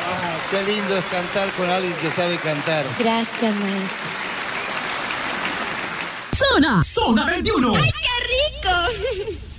Qué lindo es cantar con alguien que sabe cantar. Gracias, maestro. Zona 21. ¡Ay, qué rico!